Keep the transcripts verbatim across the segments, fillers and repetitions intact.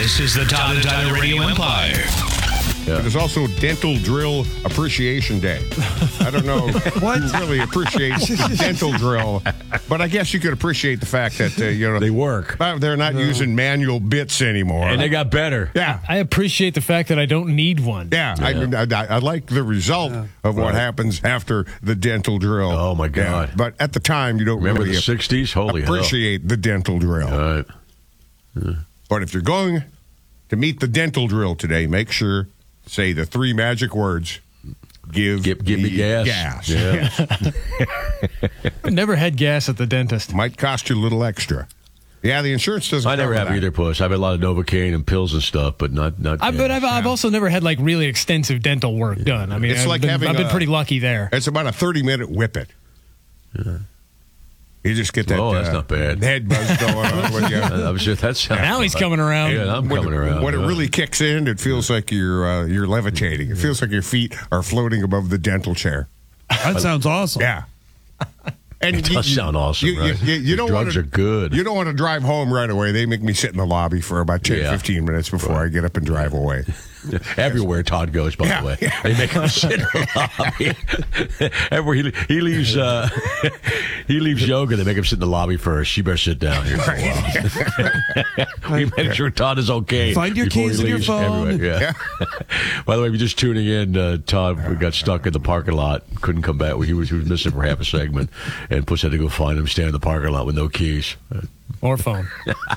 This is the Todd and Tyler Radio Empire. Yeah. There's also Dental Drill Appreciation Day. I don't know what who really appreciates the dental drill, but I guess you could appreciate the fact that uh, you know they work. Uh, they're not no. using manual bits anymore, and they got better. Yeah, I appreciate the fact that I don't need one. Yeah, yeah. I, I, I like the result yeah. of what right. happens after the dental drill. Oh my God! Yeah. But at the time, you don't remember really the sixties. Holy appreciate hell. the dental drill. All right. Yeah. But if you're going to meet the dental drill today, make sure. Say the three magic words. Give, give, give me, me gas. gas. Yeah. I never had gas at the dentist. Might cost you a little extra. Yeah, the insurance doesn't. I never have that. either, Puss. I've had a lot of Novocaine and pills and stuff, but not not. I, but I've, yeah. I've also never had like really extensive dental work done. I mean, it's I've like been, having. I've been a, pretty lucky there. It's about a thirty-minute whippet. Yeah. You just get that. Oh, that's uh, not bad. Head buzz going on with you. I'm sure that's now he's coming around. Yeah, I'm when coming it, around. When yeah. it really kicks in, it feels like you're uh, you're levitating. It feels like your feet are floating above the dental chair. That sounds awesome. Yeah. And it you, does you, sound awesome, you, right? You, you, you don't drugs wanna, are good. You don't want to drive home right away. They make me sit in the lobby for about ten, yeah. fifteen minutes before right. I get up and drive away. Everywhere Todd goes, by yeah, the way. Yeah. They make him sit in the lobby. Everywhere he, he leaves uh, he leaves yoga, they make him sit in the lobby first. You better sit down here for a while. We make sure Todd is okay. Find your keys in your phone. Everywhere. Yeah. yeah. By the way, if you're just tuning in, uh, Todd we got stuck in the parking lot. Couldn't come back. He was, he was missing for half a segment. And Puss had to go find him, stand in the parking lot with no keys. Or phone.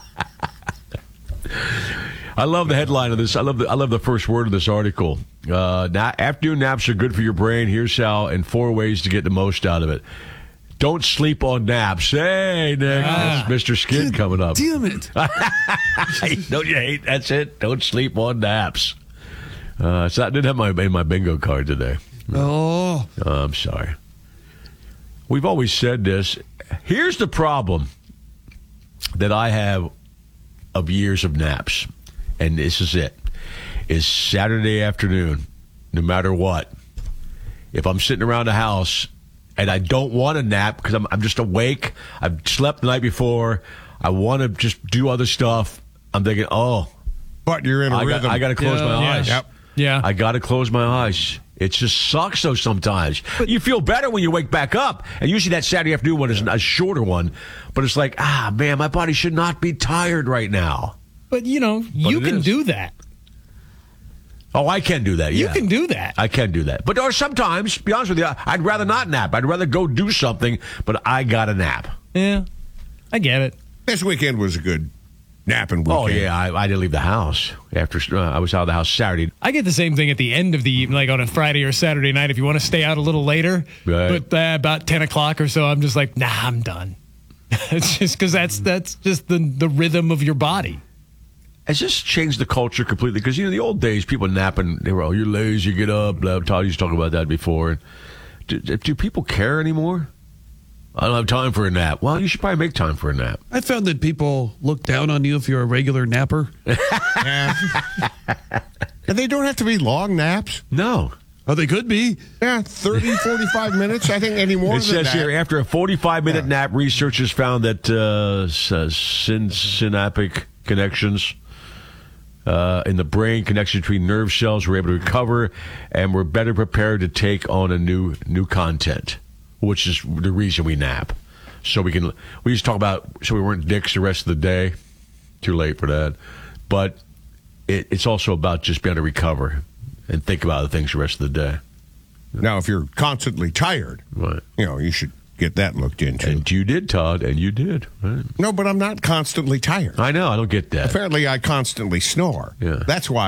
I love the headline of this. I love the I love the first word of this article. Uh, na- afternoon naps are good for your brain. Here's how, and four ways to get the most out of it. Don't sleep on naps. Hey, Nick, ah, that's Mister Skid coming up. Damn it! Don't you hate? That's it. Don't sleep on naps. Uh, so I didn't have my in my bingo card today. Oh, uh, I'm sorry. We've always said this. Here's the problem that I have of years of naps. And this is it, is Saturday afternoon, no matter what. If I'm sitting around the house and I don't want to nap because I'm, I'm just awake, I've slept the night before, I want to just do other stuff, I'm thinking, oh. But you're in a I rhythm. Got, I got to close yeah, my yeah. eyes. Yep. Yeah. I got to close my eyes. It just sucks, though, sometimes. But you feel better when you wake back up. And usually that Saturday afternoon one is a shorter one. But it's like, ah, man, my body should not be tired right now. But, you know, but you can is. do that. Oh, I can do that, yeah. You can do that. I can do that. But or sometimes, to be honest with you, I'd rather not nap. I'd rather go do something, but I got to nap. Yeah, I get it. This weekend was a good napping weekend. Oh, yeah, I, I didn't leave the house. After uh, I was out of the house Saturday. I get the same thing at the end of the evening, like on a Friday or Saturday night, if you want to stay out a little later. Right. But uh, about ten o'clock or so, I'm just like, nah, I'm done. It's just because that's, that's just the, the rhythm of your body. Has this changed the culture completely? Because, you know, the old days, people napping, they were, oh, you're lazy, get up. Blah, Todd used to talk about that before. Do, do people care anymore? I don't have time for a nap. Well, you should probably make time for a nap. I found that people look down on you if you're a regular napper. Yeah. And they don't have to be long naps. No. Oh, they could be. Yeah, thirty, forty-five minutes. I think any more it than says that. here, after a forty-five minute Yeah. nap, researchers found that uh, syn- synaptic connections uh, in the brain, connection between nerve cells, were able to recover and were better prepared to take on a new new content, which is the reason we nap. So we can, we used to talk about, so we weren't dicks the rest of the day. Too late for that. But it, it's also about just being able to recover and think about the things the rest of the day. Now, if you're constantly tired, Right. you know, you should get that looked into. And you did, Todd, and you did. Right? No, but I'm not constantly tired. I know, I don't get that. Apparently, I constantly snore. Yeah. That's why